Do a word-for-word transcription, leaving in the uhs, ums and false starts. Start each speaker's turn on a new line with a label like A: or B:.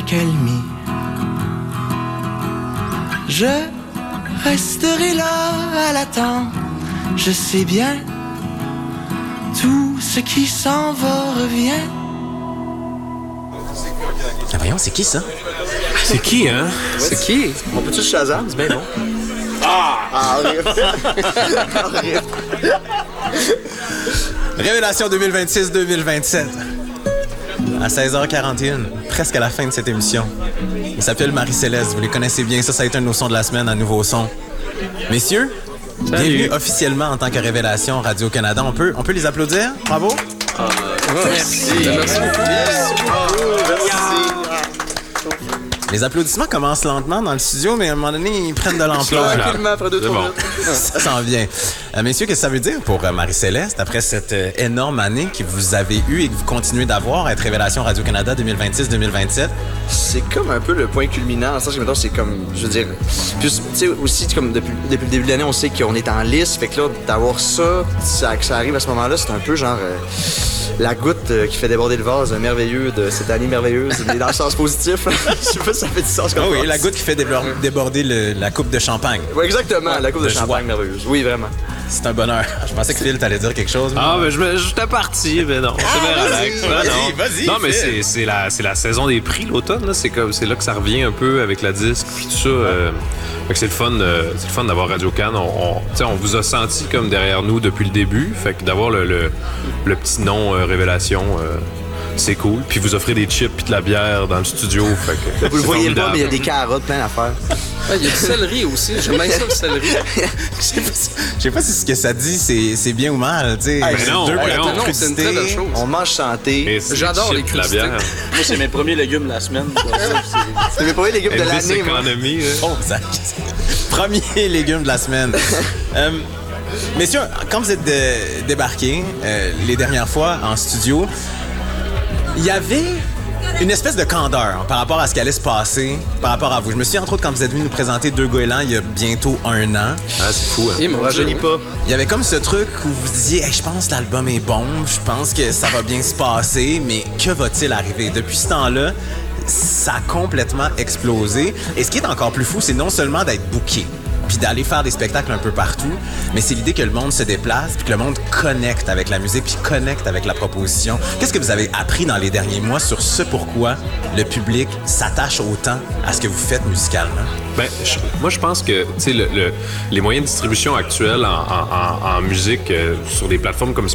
A: accalmie. Je resterai là à l'attente. Je sais bien, tout ce qui s'en va revient.
B: Ah voyons, c'est qui ça?
C: C'est qui, hein?
D: C'est qui?
E: On peut-tu Shazam? C'est bien bon.
C: Ah!
E: Ah, horrible. Horrible.
B: Révélation deux mille vingt-six deux mille vingt-sept. À seize heures quarante et un, presque à la fin de cette émission. Il s'appelle Marie-Céleste, vous les connaissez bien. Ça, ça a été un de nos sons de la semaine, un nouveau son. Messieurs,
D: Salut.
B: bienvenue officiellement en tant que Révélation Radio-Canada. On peut, on peut les applaudir? Bravo!
D: Ah, merci. Merci beaucoup.
B: Les applaudissements commencent lentement dans le studio, mais à un moment donné, ils prennent de l'ampleur.
E: Tranquillement, après deux,
C: C'est
E: trois
C: bon.
E: minutes.
B: Ça s'en vient. Euh, messieurs, qu'est-ce que ça veut dire pour euh, Marie-Céleste, après cette euh, énorme année que vous avez eue et que vous continuez d'avoir, être Révélation Radio-Canada deux mille vingt-six deux mille vingt-sept?
E: C'est comme un peu le point culminant. En sens que, mettons, c'est comme, je veux dire... Puis, tu sais, aussi, comme depuis, depuis le début de l'année, on sait qu'on est en liste. Fait que là, d'avoir ça, ça, que ça arrive à ce moment-là, c'est un peu genre... euh, la goutte euh, qui fait déborder le vase euh, merveilleux de cette année merveilleuse, mais dans le sens positif. Je sais pas si ça fait du sens comme
B: Ah
E: ça.
B: oui, la goutte qui fait débor- déborder le- la coupe de champagne.
E: Ouais, exactement, la coupe de,
B: de
E: champagne
B: joie.
E: merveilleuse. Oui, vraiment.
B: C'est un bonheur. Je pensais que Phil t'allais dire quelque chose. mais-
C: Ah, ben, je me- j'étais parti, mais non. C'est bien relax.
B: vas-y,
C: Ah,
B: vas-y,
C: non.
B: vas-y,
C: Non, mais
B: Phil.
C: c'est, c'est, la, c'est la saison des prix, l'automne. Là. C'est, comme, c'est là que ça revient un peu avec la disque, puis tout ça. Euh, fait que c'est le fun, euh, c'est le fun d'avoir Radio-Can. On, on, tu sais, on vous a senti comme derrière nous depuis le début. Fait que d'avoir le, le, le petit nom euh, Révélation, euh, c'est cool. Puis vous offrez des chips puis de la bière dans le studio. Fait que
E: Vous le
C: c'est
E: voyez pas,
C: formidable.
E: mais il y a des carottes, plein d'affaires.
D: Ah, il y a du céleri aussi. J'aime bien ça, le céleri.
B: Je sais pas si, je sais pas si ce que ça dit, c'est, c'est bien ou mal. Tu sais,
E: Ah,
B: C'est
C: mais non,
B: deux
C: mais
B: points de
C: non.
D: Non, c'est une très belle
B: crudité.
D: chose.
E: On mange santé.
C: Et c'est
D: J'adore
C: chips,
D: les
C: de la
D: crudités.
C: bière.
F: Moi, c'est mes premiers légumes de la semaine.
E: C'est mes premiers légumes de
C: Elvis
E: l'année, moi.
C: Economy. là.
B: Oh, ça- Premier légume de la semaine. Euh, messieurs, quand vous êtes de- débarqués euh, les dernières fois en studio, il y avait une espèce de candeur par rapport à ce qui allait se passer, par rapport à vous. Je me souviens entre autres quand vous êtes venu nous présenter Deux Goélands il y a bientôt un an.
C: Ah, c'est fou. Hein?
D: Et mon
E: On rajeunit
D: Dieu.
E: pas.
B: Il y avait comme ce truc où vous disiez hey, « Je pense que l'album est bon, je pense que ça va bien se passer, mais que va-t-il arriver? » Depuis ce temps-là, ça a complètement explosé. Et ce qui est encore plus fou, c'est non seulement d'être booké, puis d'aller faire des spectacles un peu partout, mais c'est l'idée que le monde se déplace, puis que le monde connecte avec la musique, puis connecte avec la proposition. Qu'est-ce que vous avez appris dans les derniers mois sur ce pourquoi le public s'attache autant à ce que vous faites musicalement?
C: Ben, je- moi, je pense que tu sais, le, le- les moyens de distribution actuels en, en- en- en musique euh, sur des plateformes comme